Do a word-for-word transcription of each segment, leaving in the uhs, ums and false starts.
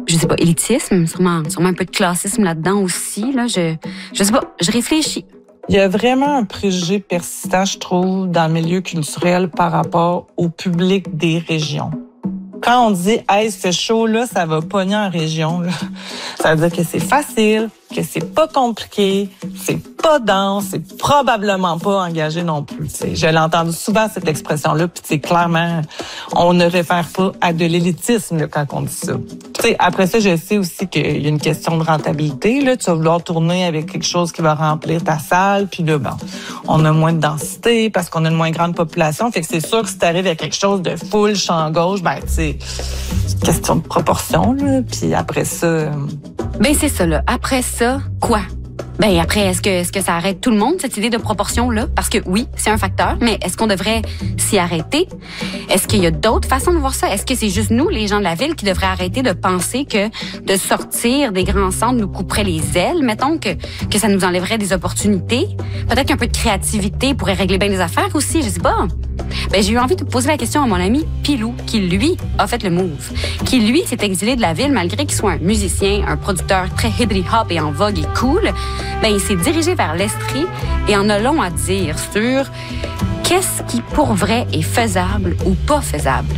je sais pas, élitisme, sûrement, sûrement un peu de classisme là-dedans aussi. Là, je, je sais pas, je réfléchis. Il y a vraiment un préjugé persistant, je trouve, dans le milieu culturel par rapport au public des régions. Quand on dit « Hey, ce show-là, ça va pogner en région », ça veut dire que c'est facile, que c'est pas compliqué, c'est pas dense, c'est probablement pas engagé non plus. T'sais. Je l'ai entendu souvent, cette expression-là, puis c'est clairement, on ne réfère pas à de l'élitisme là, quand on dit ça. T'sais, après ça, je sais aussi qu'il y a une question de rentabilité. Là. Tu vas vouloir tourner avec quelque chose qui va remplir ta salle, puis là, bon, on a moins de densité parce qu'on a une moins grande population. Fait que c'est sûr que si tu arrives à quelque chose de full champ gauche, ben, tu sais, c'est une question de proportion, là. Puis après ça... Euh... Ben c'est ça, là. Après ça, quoi? Ben après, est-ce que est-ce que ça arrête tout le monde, cette idée de proportion-là? Parce que oui, c'est un facteur, mais est-ce qu'on devrait s'y arrêter? Est-ce qu'il y a d'autres façons de voir ça? Est-ce que c'est juste nous, les gens de la ville, qui devraient arrêter de penser que de sortir des grands centres nous couperait les ailes, mettons, que, que ça nous enlèverait des opportunités? Peut-être qu'un peu de créativité pourrait régler bien les affaires aussi, je sais pas. Ben, j'ai eu envie de poser la question à mon ami Pilou, qui, lui, a fait le move. Qui, lui, s'est exilé de la ville malgré qu'il soit un musicien, un producteur très hip-hop et en vogue et cool. Ben, il s'est dirigé vers l'Estrie et en a long à dire sur qu'est-ce qui, pour vrai, est faisable ou pas faisable.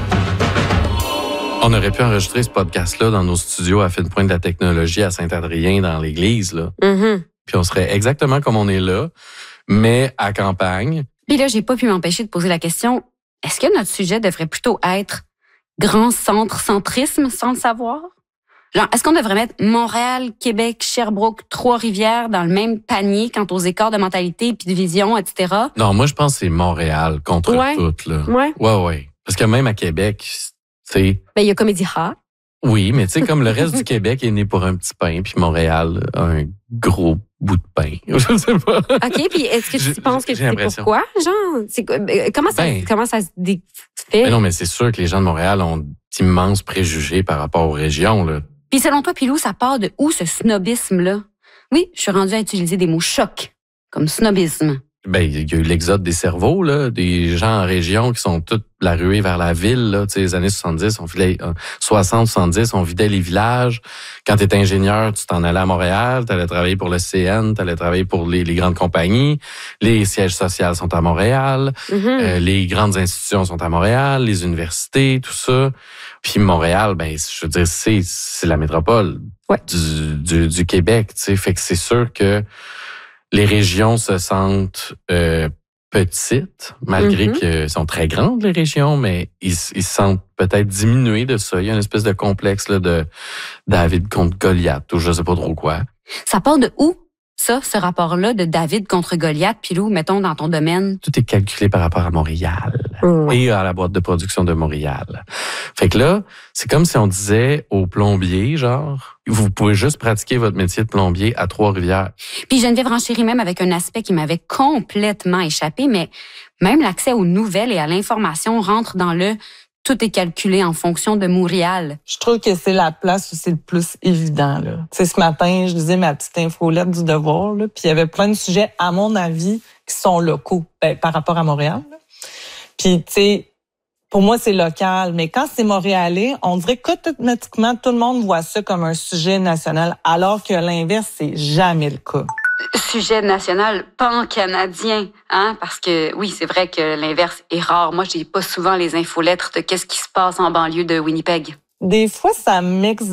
On aurait pu enregistrer ce podcast-là dans nos studios à Fine Pointe de la technologie à Saint-Adrien, dans l'église, là. Mm-hmm. Puis on serait exactement comme on est là, mais à campagne. Puis là, j'ai pas pu m'empêcher de poser la question, est-ce que notre sujet devrait plutôt être grand centre-centrisme sans le savoir? Genre, est-ce qu'on devrait mettre Montréal, Québec, Sherbrooke, Trois-Rivières dans le même panier quant aux écarts de mentalité puis de vision, et cetera? Non, moi, je pense que c'est Montréal contre ouais. tout, là. Ouais. Ouais, ouais. Parce que même à Québec, tu sais... Ben, il y a Comédie Hot. Oui, mais tu sais, comme le reste du Québec est né pour un petit pain, puis Montréal a un gros bout de pain. Je sais pas. OK, puis est-ce que tu J'ai- penses que j'ai c'est l'impression. pourquoi? Genre, c'est, quoi- ben, comment, ça, Ben. comment ça se dé- Mais fait? non, mais c'est sûr que les gens de Montréal ont d'immenses préjugés par rapport aux régions, là. Puis selon toi, Pilou, ça part de où ce snobisme-là? Oui, je suis rendue à utiliser des mots chocs, comme snobisme. Ben, il y a eu l'exode des cerveaux, là, des gens en région qui sont tous la ruée vers la ville, là. Tu sais, les années soixante-dix, on vidait, euh, soixante, soixante-dix, on vidait les villages. Quand t'étais ingénieur, tu t'en allais à Montréal, t'allais travailler pour le C N, t'allais travailler pour les, les grandes compagnies. Les sièges sociaux sont à Montréal. Mhm. Euh, les grandes institutions sont à Montréal, les universités, tout ça. Puis Montréal, ben, je veux dire, c'est, c'est la métropole Ouais. du, du, du Québec, tu sais. Fait que c'est sûr que les régions se sentent euh, petites, malgré Mhm. qu'elles sont très grandes, les régions, mais ils, ils se sentent peut-être diminués de ça. Il y a une espèce de complexe là, de David contre Goliath, ou je sais pas trop quoi. Ça part de où, ça, ce rapport-là de David contre Goliath, Pilou, mettons, dans ton domaine? Tout est calculé par rapport à Montréal Ouais. et à la boîte de production de Montréal. Fait que là, c'est comme si on disait aux plombiers, genre, vous pouvez juste pratiquer votre métier de plombier à Trois-Rivières. Puis Geneviève renchérit même avec un aspect qui m'avait complètement échappé, mais même l'accès aux nouvelles et à l'information rentre dans le « tout est calculé en fonction de Montréal Je trouve que c'est la place où c'est le plus évident. Là. Tu sais, ce matin, je lisais ma petite infolette du Devoir, là, puis il y avait plein de sujets, à mon avis, qui sont locaux ben, par rapport à Montréal. Là. Puis, tu sais, pour moi, c'est local. Mais quand c'est montréalais, on dirait qu'automatiquement, tout le monde voit ça comme un sujet national, alors que l'inverse, c'est jamais le cas. ». Sujet national pan-canadien, hein? Parce que oui, c'est vrai que l'inverse est rare. Moi, j'ai pas souvent les infolettres de qu'est-ce qui se passe en banlieue de Winnipeg. Des fois, ça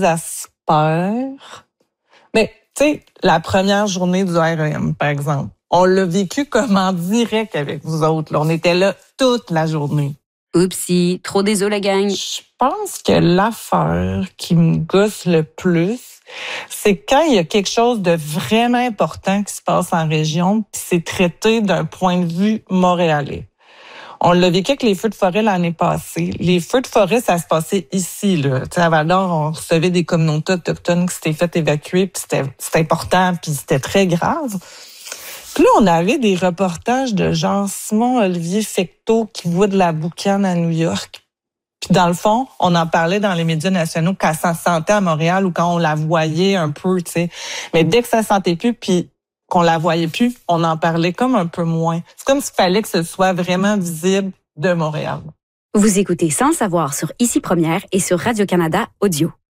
m'exaspère. Mais, tu sais, la première journée du R E M, par exemple, on l'a vécu comme en direct avec vous autres. Là. On était là toute la journée. Oupsie, trop désolé, gang. Je pense que l'affaire qui me gosse le plus, c'est quand il y a quelque chose de vraiment important qui se passe en région, puis c'est traité d'un point de vue montréalais. On l'a vécu avec les feux de forêt l'année passée. Les feux de forêt, ça se passait ici, là. Tu sais, à Val-d'Or, on recevait des communautés autochtones qui s'étaient fait évacuer, puis c'était, c'était important, puis c'était très grave. Puis là, on avait des reportages de genre Simon-Olivier Fecteau qui voit de la boucane à New York. Puis dans le fond, on en parlait dans les médias nationaux quand ça se sentait à Montréal ou quand on la voyait un peu, tu sais. Mais dès que ça se sentait plus, puis qu'on la voyait plus, on en parlait comme un peu moins. C'est comme s'il fallait que ce soit vraiment visible de Montréal. Vous écoutez Sans savoir sur Ici Première et sur Radio-Canada Audio.